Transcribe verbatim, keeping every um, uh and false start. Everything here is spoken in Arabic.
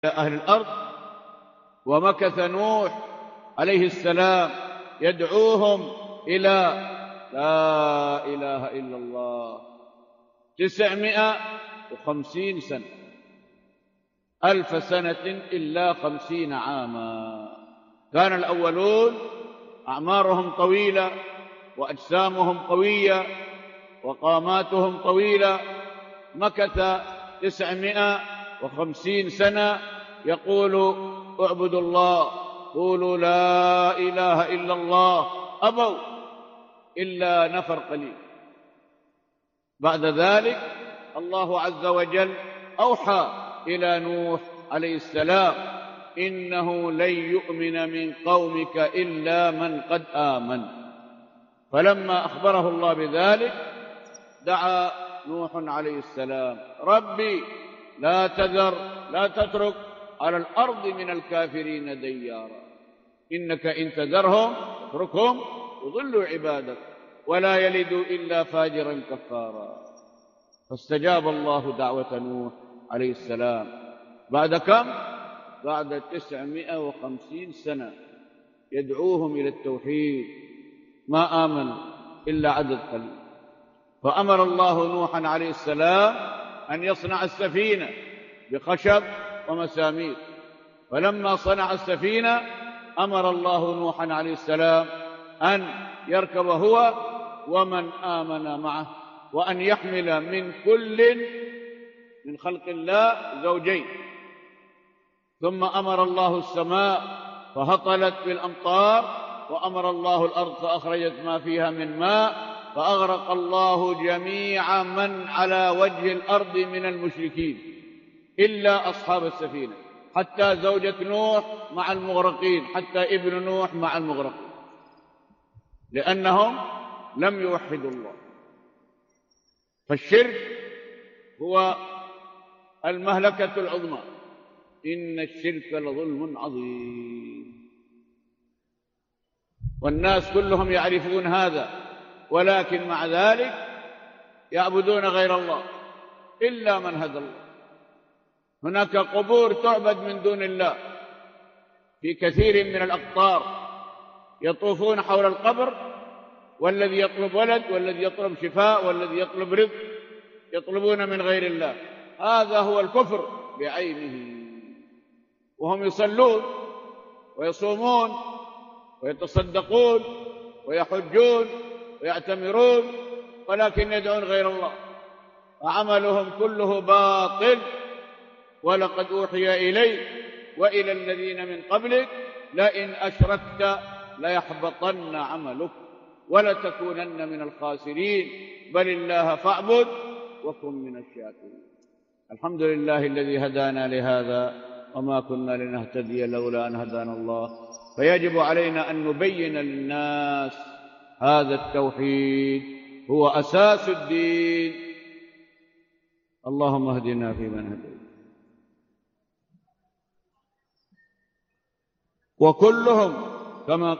أهل الأرض. ومكث نوح عليه السلام يدعوهم إلى لا إله إلا الله تسعمائة وخمسين سنة، ألف سنة إلا خمسين عاما. كان الأولون أعمارهم طويلة وأجسامهم قوية وقاماتهم طويلة. مكث تسعمائة وخمسين سنة يقول اعبدوا الله، قولوا لا إله إلا الله، أبوا إلا نفر قليل. بعد ذلك الله عز وجل أوحى إلى نوح عليه السلام إنه لن يؤمن من قومك إلا من قد آمن. فلما أخبره الله بذلك دعا نوح عليه السلام ربي لا تذر لا تترك على الأرض من الكافرين ديارا، إنك إن تذرهم تتركهم يضلوا عبادك ولا يلدوا إلا فاجرا كفارا. فاستجاب الله دعوة نوح عليه السلام بعد كم؟ بعد تسعمائة وخمسين سنة يدعوهم إلى التوحيد، ما آمنوا إلا عدد قليل. فأمر الله نوحا عليه السلام أن يصنع السفينة بخشب ومسامير. فلما صنع السفينة أمر الله نوحا عليه السلام أن يركب هو ومن آمن معه، وأن يحمل من كل من خلق الله زوجين. ثم أمر الله السماء فهطلت بالأمطار، وأمر الله الأرض فأخرجت ما فيها من ماء، فأغرق الله جميع من على وجه الأرض من المشركين إلا أصحاب السفينة، حتى زوجة نوح مع المغرقين، حتى ابن نوح مع المغرقين، لأنهم لم يوحدوا الله. فالشرك هو المهلكة العظمى، إن الشرك لظلم عظيم. والناس كلهم يعرفون هذا، ولكن مع ذلك يعبدون غير الله إلا من هدى الله. هناك قبور تعبد من دون الله في كثير من الأقطار، يطوفون حول القبر، والذي يطلب ولد والذي يطلب شفاء والذي يطلب رزق يطلبون من غير الله. هذا هو الكفر بعينه. وهم يصلون ويصومون ويتصدقون ويحجون ويعتمرون، ولكن يدعون غير الله، وعملهم كله باطل. ولقد أوحي إليك وإلى الذين من قبلك لئن أشركت ليحبطن عملك ولتكونن من الخاسرين بل الله فاعبد وكن من الشاكرين. الحمد لله الذي هدانا لهذا وما كنا لنهتدي لولا أن هدانا الله. فيجب علينا أن نبين للناس هذا التوحيد هو أساس الدين. اللهم اهدنا فيمن هديت. وكلهم كما